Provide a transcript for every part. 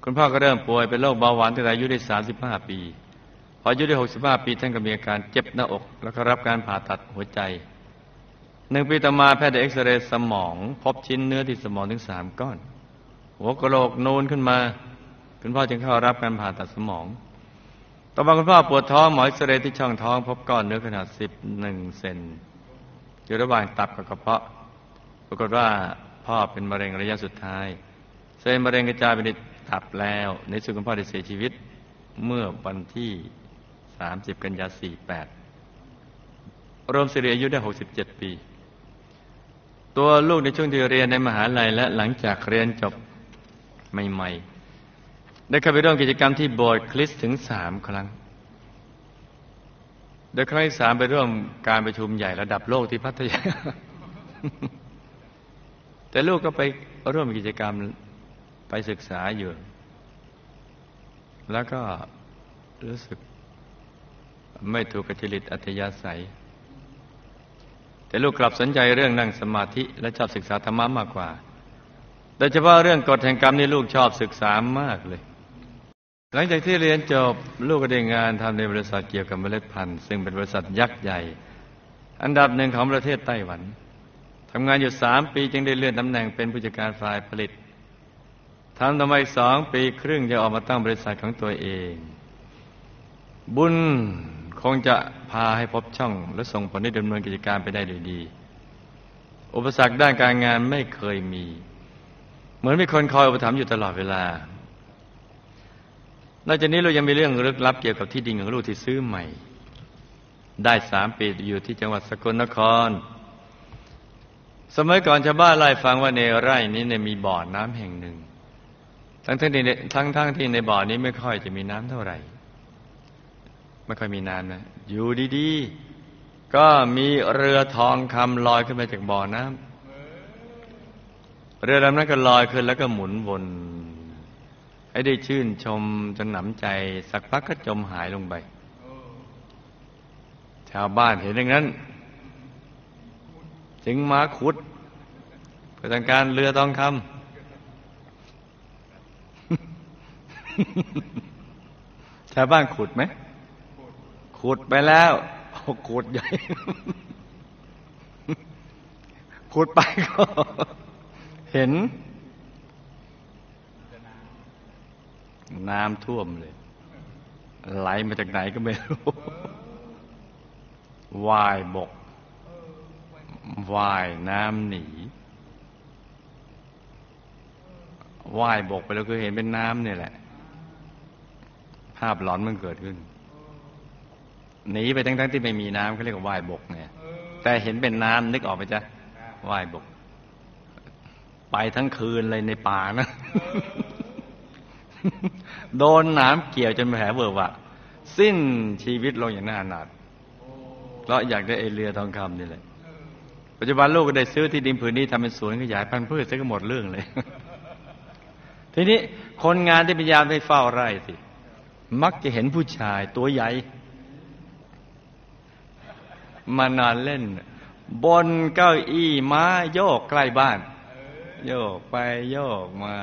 คุณพ่อก็เริ่มป่วยเป็นโรคเบาหวานตั้งแต่อายุได้35 ปีพออายุได้65 ปีท่านก็มีอาการเจ็บหน้าอกแล้วก็รับการผ่าตัดหัวใจ1 ปีต่อมาแพทย์ได้เอ็กซเรย์สมองพบชิ้นเนื้อที่สมองถึง3 ก้อนหัวกะโหลกนูนขึ้นมาคุณพ่อจึงเข้ารับการผ่าตัดสมองต่อมาคุณพ่อปวดท้องหมอเอ็กซเรย์ที่ช่องท้องพบก้อนเนื้อขนาด11 เซนอยู่ระหว่างตับกับกระเพาะปรากฏว่าพ่อเป็นมะเร็งระยะสุดท้ายเซลล์มะเร็งกระจายไปในตับแล้วในสุดคุณพ่อได้เสียชีวิตเมื่อวันที่30 กันยายน 48รวมสิริอายุได้67 ปีตัวลูกในช่วงที่เรียนในมหาลัยและหลังจากเรียนจบใหม่ๆได้เข้าไปร่วมกิจกรรมที่โบสถ์คริสต์ถึง3 ครั้งโดยครั้งที่3ไปร่วมการประชุมใหญ่ระดับโลกที่พัทยา แต่ลูกก็ไปร่วมกิจกรรมไปศึกษาอยู่แล้วก็รู้สึกไม่ถูกกับจริตอัธยาศัยแต่ลูกกลับสนใจเรื่องนั่งสมาธิและชอบศึกษาธรรมะมากกว่าโดยเฉพาะเรื่องกฎแห่งกรรมนี่ลูกชอบศึกษามากเลยหลังจากที่เรียนจบลูกก็ได้งานทำในบริษัทเกี่ยวกับเมล็ดพันธุ์ซึ่งเป็นบริษัทยักษ์ใหญ่อันดับหนึ่งของประเทศไต้หวันทำงานอยู่3 ปีจึงได้เลื่อนตำแหน่งเป็นผู้จัดการฝ่ายผลิตทำต่อมาอีก2 ปีครึ่งจะออกมาตั้งบริษัทของตัวเองบุญคงจะพาให้พบช่องและส่งผลให้ดำเนินกิจการไปได้โดยดีอุปสรรคด้านการงานไม่เคยมีเหมือนมีคนคอยอุปถัมภ์อยู่ตลอดเวลานอกจากนี้เรายังมีเรื่องลึกลับเกี่ยวกับที่ดินของลูกที่ซื้อใหม่ได้3 ปีอยู่ที่จังหวัดสกลนครสมัยก่อนชาวบ้านเล่าให้ฟังว่าในไร่นี้เนี่ยมีบ่อน้ำแห่งหนึ่งทั้งที่ในบ่อนี้ไม่ค่อยจะมีน้ำเท่าไหร่ไม่ค่อยมีน้ำนะอยู่ดีๆก็มีเรือทองคำลอยขึ้นมาจากบ่อน้ำเรือลำนั้นก็ลอยขึ้นแล้วก็หมุนวนให้ได้ชื่นชมจนหนำใจสักพักก็จมหายลงไปชาวบ้านเห็นอย่างนั้นจึงมาขุดเพื่อต้องการเรือทองคำ ชาวบ้านขุดไหมขุดไปแล้วขุดใหญ่ ขุดไปก็เห็นน้ำท่วมเลยไหลมาจากไหนก็ไม่รู้ว่ายบกว่ายน้ำหนีว่ายบกไปแล้วก็เห็นเป็นน้ำเนี่ยแหละภาพหลอนมันเกิดขึ้นหนีไปทั้งที่ไม่มีน้ำเขาเรียกว่าว่ายบกเนี่ยแต่เห็นเป็นน้ำนึกออกไหมจ๊ะว่ายบกไปทั้งคืนเลยในป่านะ โดนน้ำเกี่ยวจนแผลเวอะวะสิ้นชีวิตลงอย่างน่าอนาถเพราะอยากได้ไอเรือทองคำนี่แหละปัจจุบันลูกก็ได้ซื้อที่ดินผืนนี้ทำเป็นสวนขยายพันธุ์พืชซะก็หมดเรื่องเลย ทีนี้คนงานที่พยายามไปเฝ้าไร่สิมักจะเห็นผู้ชายตัวใหญ่มานอนเล่นบนเก้าอี้ม้าโยกใกล้บ้านโยกไปโยกมา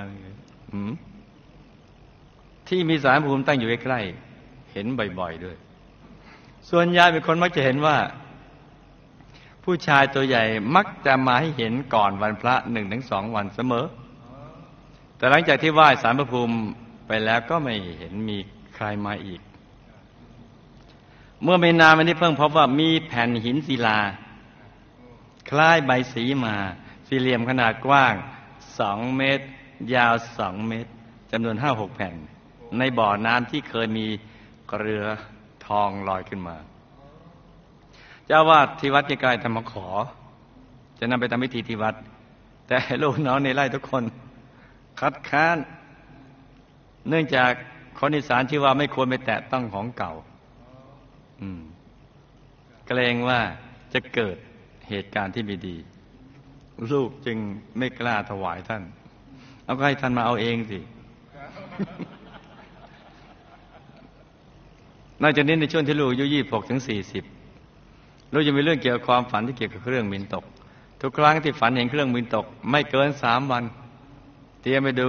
ที่มีศาลภูมิตั้งอยู่ใกล้ๆเห็นบ่อยๆด้วยส่วนใหญ่เป็นคนมักจะเห็นว่าผู้ชายตัวใหญ่มักจะมาให้เห็นก่อนวันพระ 1-2 วันเสมอแต่หลังจากที่ไหว้ศาลพระภูมิไปแล้วก็ไม่เห็นมีใครมาอีกเมื่อไม่นานมานี้เพิ่งพบว่ามีแผ่นหินศิลาคล้ายใบสีมาสี่เหลี่ยมขนาดกว้าง2 เมตรยาว2 เมตรจำนวน 5-6 แผ่นในบ่อน้ำที่เคยมีเรือทองลอยขึ้นมาเจ้าวาดที่วัดใกล้ๆธรรมขอจะนำไปทำพิธีที่วัดแต่ลูกน้องในไร่ทุกคนคัดค้านเนื่องจากคนอีสานที่ว่าไม่ควรไปแตะต้องของเก่าเกรงว่าจะเกิดเหตุการณ์ที่ไม่ดีลูกจึงไม่กล้าถวายท่านเอาก็ให้ท่านมาเอาเองสิ นอกจากนี้ในช่วงที่ลูกอายุ26-40ลูกจะมีเรื่องเกี่ยวกับความฝันที่เกี่ยวกับเครื่องบินตกทุกครั้งที่ฝันเห็นเครื่องบินตกไม่เกิน3 วันเตรียมไปดู